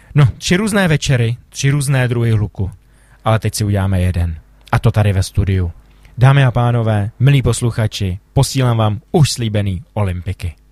No, 3 různé večery, 3 různé druhy hluku. Ale teď si uděláme jeden. A to tady ve studiu. Dámy a pánové, milí posluchači, posílám vám už slíbený Olympiky.